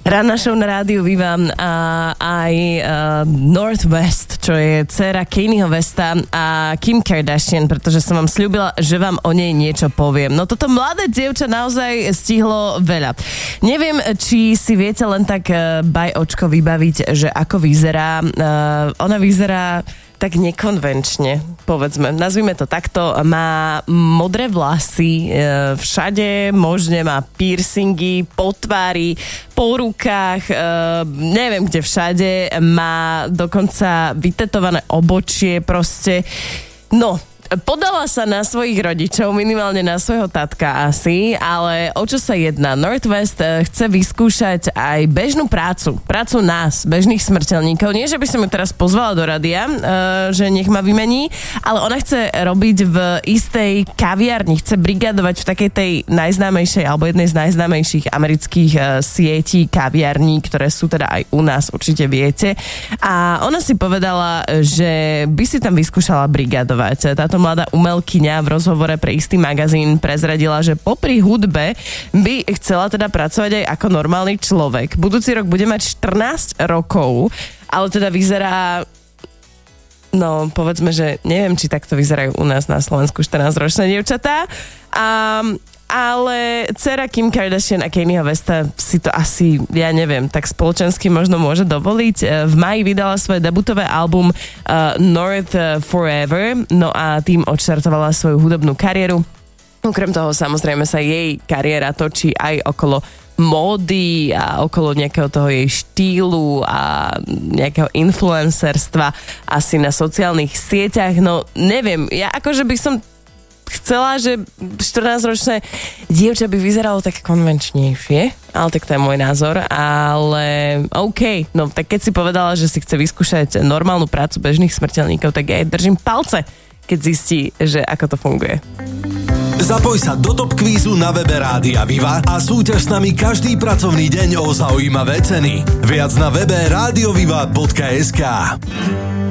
Ranná show na rádiu Viva a aj North West, čo je dcéra Kanyeho Westa a Kim Kardashian, pretože som vám sľúbila, že vám o nej niečo poviem. No toto mladé dievča naozaj stihlo veľa. Neviem, či si viete len tak bajočko vybaviť, že ako vyzerá. Ona vyzerá tak nekonvenčne, povedzme. Nazvime to takto. Má modré vlasy, všade možne má piercingy, po tvári, po rukách, neviem kde všade. Má dokonca vytetované obočie, proste. No, podala sa na svojich rodičov, minimálne na svojho tatka asi, ale o čo sa jedná? North West chce vyskúšať aj bežnú prácu nás, bežných smrteľníkov. Nie, že by som ju teraz pozvala do rádia, že nech ma vymení, ale ona chce robiť v istej kaviarni, chce brigadovať v takej tej najznámejšej, alebo jednej z najznámejších amerických sietí kaviarní, ktoré sú teda aj u nás, určite viete. A ona si povedala, že by si tam vyskúšala brigadovať. Táto mladá umelkyňa v rozhovore pre istý magazín prezradila, že popri hudbe by chcela teda pracovať aj ako normálny človek. Budúci rok bude mať 14 rokov, ale teda vyzerá, no povedzme, že neviem, či takto vyzerajú u nás na Slovensku 14-ročné dievčatá. Ale dcera Kim Kardashian a Kanyeho Westa si to asi, ja neviem, tak spoločensky možno môže dovoliť. V máji vydala svoje debutové album North Forever, no a tým odštartovala svoju hudobnú kariéru. Okrem toho samozrejme sa jej kariéra točí aj okolo módy a okolo nejakého toho jej štýlu a nejakého influencerstva asi na sociálnych sieťach. No neviem, ja akože by som chcela, že 14-ročné dievča by vyzeralo tak konvenčnejšie, ale tak to je môj názor, ale OK, no tak keď si povedala, že si chce vyskúšať normálnu prácu bežných smrteľníkov, tak ja jej držím palce, keď zistí, že ako to funguje. Zapoj sa do Top Kvízu na webe Rádia Viva a súťaž s nami každý pracovný deň o zaujímavé ceny. Viac na webe radioviva.sk.